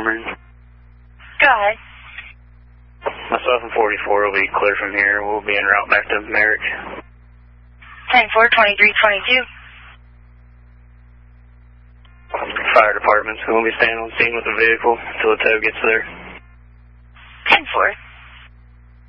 Cormoran. Go ahead. Myself and 44 will be clear from here. We'll be en route back to Merrick. 10-4, 2322. Fire departments. We'll be staying on scene with the vehicle until the tow gets there. 10-4.